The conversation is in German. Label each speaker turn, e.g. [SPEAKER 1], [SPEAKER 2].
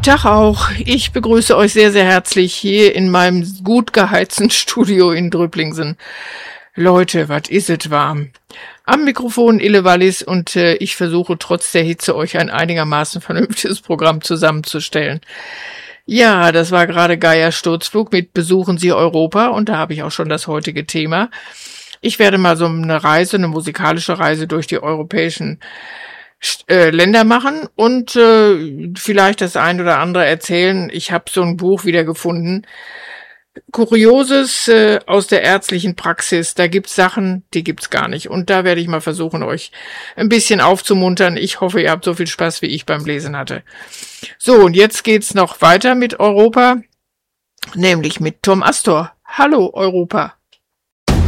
[SPEAKER 1] Tag auch. Ich begrüße euch sehr, sehr herzlich hier in meinem gut geheizten Studio in Dröblingsen. Leute, was ist es warm? Am Mikrofon Ille Wallis und ich versuche trotz der Hitze euch ein einigermaßen vernünftiges Programm zusammenzustellen. Ja, das war gerade Geier Sturzflug mit Besuchen Sie Europa und da habe ich auch schon das heutige Thema. Ich werde mal so eine musikalische Reise durch die europäischen Länder machen und vielleicht das ein oder andere erzählen. Ich habe so ein Buch wieder gefunden. Kurioses aus der ärztlichen Praxis. Da gibt's Sachen, die gibt's gar nicht. Und da werde ich mal versuchen, euch ein bisschen aufzumuntern. Ich hoffe, ihr habt so viel Spaß, wie ich beim Lesen hatte. So, und jetzt geht's noch weiter mit Europa, nämlich mit Tom Astor. Hallo, Europa.